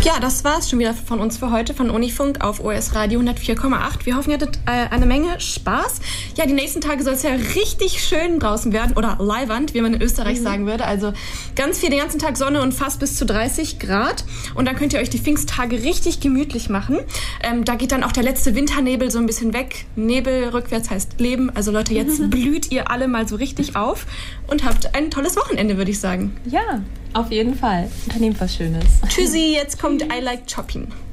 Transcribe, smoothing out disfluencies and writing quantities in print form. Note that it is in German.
Ja, das war's schon wieder von uns für heute, von Unifunk auf OS Radio 104,8. Wir hoffen, ihr hattet eine Menge Spaß. Ja, die nächsten Tage soll es ja richtig schön draußen werden, oder leiwand, wie man in Österreich sagen würde. Also ganz viel, den ganzen Tag Sonne und fast bis zu 30 Grad. Und dann könnt ihr euch die Pfingsttage richtig gemütlich machen. Da geht dann auch der letzte Winternebel so ein bisschen weg. Nebel rückwärts heißt Leben. Also Leute, jetzt blüht ihr alle mal so richtig auf und habt ein tolles Wochenende, würde ich sagen. Ja, auf jeden Fall. Unternehmt was Schönes. Tschüssi, jetzt kommt I Like Chopping.